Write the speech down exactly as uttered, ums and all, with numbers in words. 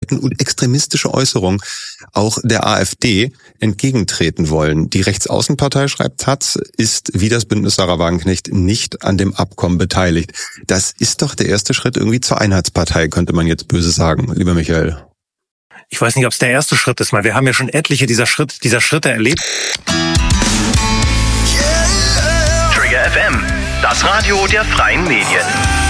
Verhalten und extremistische Äußerungen auch der AfD entgegentreten wollen. Die Rechtsaußenpartei, schreibt Taz, ist wie das Bündnis Sarah Wagenknecht nicht an dem Abkommen beteiligt. Das ist doch der erste Schritt irgendwie zur Einheitspartei, könnte man jetzt böse sagen, lieber Michael. Ich weiß nicht, ob es der erste Schritt ist, weil wir haben ja schon etliche dieser Schritt, dieser Schritte erlebt. Trigger F M, das Radio der freien Medien.